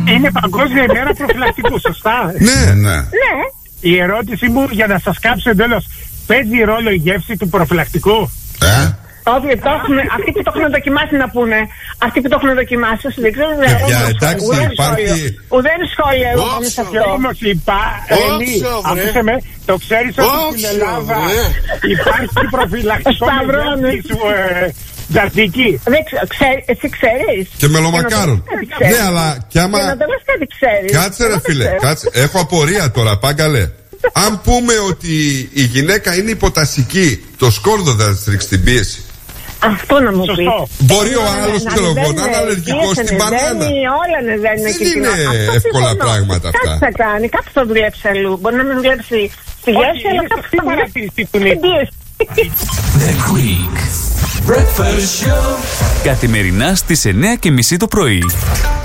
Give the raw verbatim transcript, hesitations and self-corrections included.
Είναι Παγκόσμια ημέρα προφυλακτικού, σωστά? Ναι, ναι. Ναι. Η ερώτηση μου, για να σας κάψω εντέλος, παίζει ρόλο η γεύση του προφυλακτικού? Ε? Όχι, το έχουμε, αυτοί που το έχουν δοκιμάσει να πούνε. Αυτοί που το έχουν δοκιμάσει, όσοι δεν ξέρουν. Παιδιά, εντάξει, υπάρχει. Ουδέν σχόλιο εγώ πάνω σε αυτό. Όμως υπάρχει. Άκουσε με, το ξέρεις ότι στην Ελλάδα υπάρχει προφυλακτικό τζατζίκι? Εσύ ξέρεις? Και μελομακάρον. Ναι, αλλά κι άμα. Για να το λες κάτι ξέρεις. Κάτσε ρε φίλε, κάτσε. Έχω απορία τώρα, πάγκαλε. Αν πούμε ότι η γυναίκα είναι υποτασική, το σκόρδο θα της ρίξει την πίεση? Αυτό να μου πει. Μπορεί ο άλλος ξέρω εγώ να είναι αλλεργικός στην μπανάνα. Όλα δεν είναι εύκολα πράγματα αυτά. Κάτι θα κάνει, κάτι θα δουλέψει αλλού. Μπορεί να μην δουλέψει στη γεύση, αλλά κάτι θα δουλέψει στην πίεση. The Greek Breakfast Show. Καθημερινά στις εννιά και μισή το πρωί.